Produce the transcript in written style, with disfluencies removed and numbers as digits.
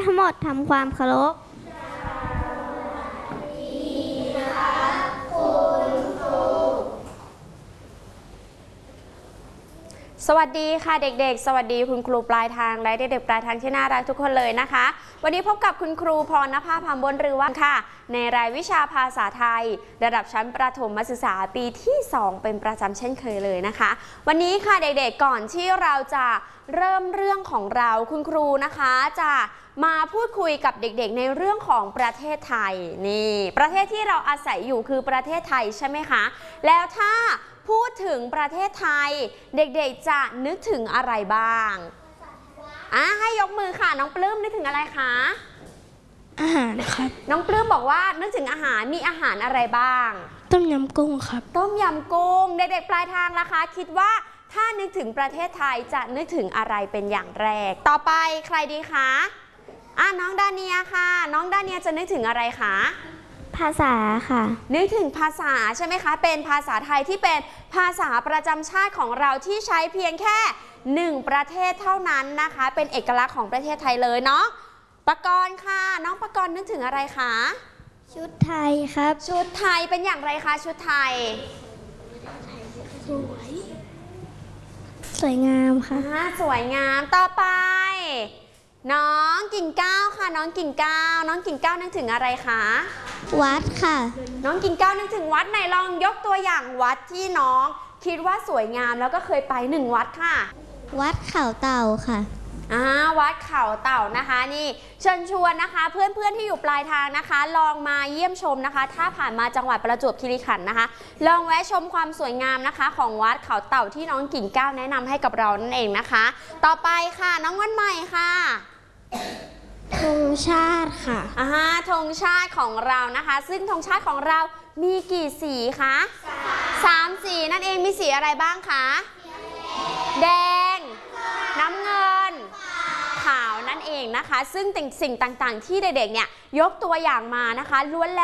ทั้งหมดทำความเคารพสวัสดีค่ะเด็กๆสวัสดีคุณครูปลายทางและเด็กๆปลายทางที่น่ารักทุกคนเลยนะคะวันนี้พบกับคุณครูพรณภา พามบนหรือว่าค่ะในรายวิชาภาษาไทยระดับชั้นประถมศึกษาปีที่2เป็นประจำเช่นเคยเลยนะคะวันนี้ค่ะเด็กๆก่อนที่เราจะเริ่มเรื่องของเราคุณครูนะคะจะมาพูดคุยกับเด็กๆในเรื่องของประเทศไทยนี่ประเทศที่เราอาศัยอยู่คือประเทศไทยใช่ไหมคะแล้วถ้าพูดถึงประเทศไทยเด็กๆจะนึกถึงอะไรบ้างให้ยกมือค่ะน้องปลื้มนึกถึงอะไรคะอาหารครับน้องปลื้มบอกว่านึกถึงอาหารมีอาหารอะไรบ้างต้มยำกุ้งครับต้มยำกุ้งเด็กๆปลายทางล่ะคะคิดว่าถ้านึกถึงประเทศไทยจะนึกถึงอะไรเป็นอย่างแรกต่อไปใครดีคะน้องดาเนียค่ะน้องดาเนียจะนึกถึงอะไรคะภาษาค่ะนึกถึงภาษาใช่ไหมคะเป็นภาษาไทยที่เป็นภาษาประจำชาติของเราที่ใช้เพียงแค่1ประเทศเท่านั้นนะคะเป็นเอกลักษณ์ของประเทศไทยเลยเนาะปกรณ์ค่ะน้องปกรณ์นึกถึงอะไรคะชุดไทยครับชุดไทยเป็นอย่างไรคะชุดไทยสวยงามค่ะสวยงามต่อไปน้องกิ่งก้าวค่ะน้องกิ่งก้าวนึกถึงอะไรคะวัดค่ะน้องกิ่งก้าวนึกถึงวัดไหนลองยกตัวอย่างวัดที่น้องคิดว่าสวยงามแล้วก็เคยไป1วัดค่ะวัดเขาเต่าค่ะวัดเขาเต่านะคะนี่เชิญชวนนะคะเพื่อนๆที่อยู่ปลายทางนะคะลองมาเยี่ยมชมนะคะถ้าผ่านมาจังหวัดประจวบคีรีขันธ์นะคะลองแวะชมความสวยงามนะคะของวัดเขาเต่าที่น้องกิ่งก้าวแนะนำให้กับเรานั่นเองนะคะต่อไปค่ะน้องวันใหม่ค่ะธงชาติค่ะธงชาติของเรานะคะซึ่งธงชาติของเรามีกี่สีคะ3สีนั่นเองมีสีอะไรบ้างคะแดงน้ำเงินขาวนั่นเองนะคะซึ่งสิ่งต่างๆที่เด็กๆเนี่ยยกตัวอย่างมานะคะล้วนแล้ว